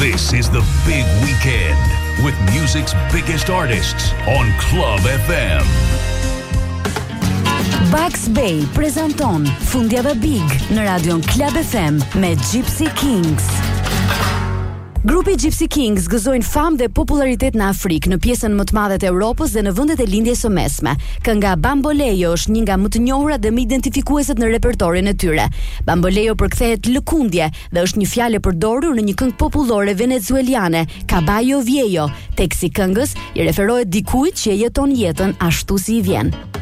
This is the big weekend with music's biggest artists on Club FM. Bugs Bay prezanton Fundjava Big në radion Club FM me Gypsy Kings. Grupi Gypsy Kings gëzojnë famë dhe popularitet në Afrikë, në pjesën më të madhe të Europës dhe në vendet e lindjes së mesme. Kënga Bambolejo është një nga më të njohurat dhe më identifikueset në repertorin e tyre. Bambolejo përkthehet lëkundje dhe është një fjalë e përdorur në një këngë popullore venezueliane, Caballo Viejo, teksti këngës i referohet dikujt që jeton jetën ashtu si i vjen.